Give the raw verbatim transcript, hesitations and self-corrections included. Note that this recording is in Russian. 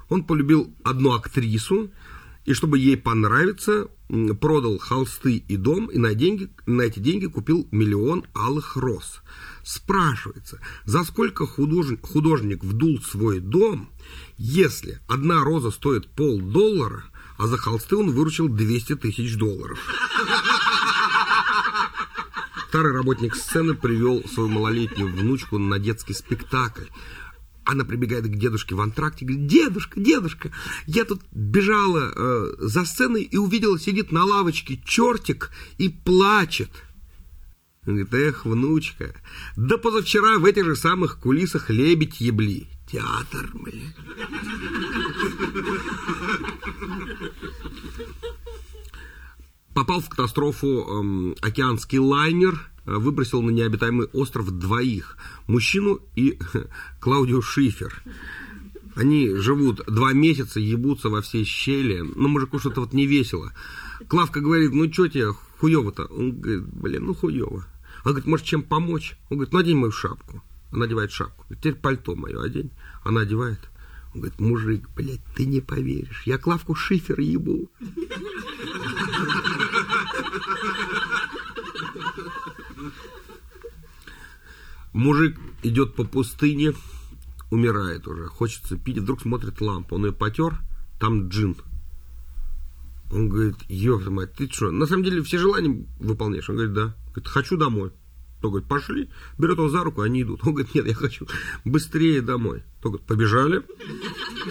Он полюбил одну актрису, и чтобы ей понравиться, продал холсты и дом, и на, деньги, на эти деньги купил миллион алых роз. Спрашивается, за сколько художник, художник вдул свой дом, если одна роза стоит полдоллара, а за холсты он выручил двести тысяч долларов. Старый работник сцены привел свою малолетнюю внучку на детский спектакль. Она прибегает к дедушке в антракте и говорит: дедушка, дедушка, я тут бежала э, за сценой и увидела, сидит на лавочке чертик и плачет. Он говорит: эх, внучка, да позавчера в этих же самых кулисах лебедь ебли. Театр, блин. Попал в катастрофу эм, океанский лайнер, выбросил на необитаемый остров двоих. Мужчину и Клаудио Шифер. Они живут два месяца, ебутся во все щели. Ну, мужику что-то вот не весело. Клавка говорит: ну, что тебе хуёво-то? Он говорит: блин, ну, хуёво. Она говорит: может, чем помочь? Он говорит: ну, одень мою шапку. Она одевает шапку. Теперь пальто мое одень. Она одевает. Он говорит: мужик, блядь, ты не поверишь. Я Клавку Шифер ебу. Мужик идет по пустыне, умирает уже, хочется пить, вдруг смотрит лампу, он ее потер, там джин. Он говорит: ёпта мать, ты что, на самом деле все желания выполняешь? Он говорит: да. Говорит: хочу домой. Тот говорит: пошли. Берет его за руку, они идут. Он говорит: нет, я хочу быстрее домой. Тот говорит: побежали.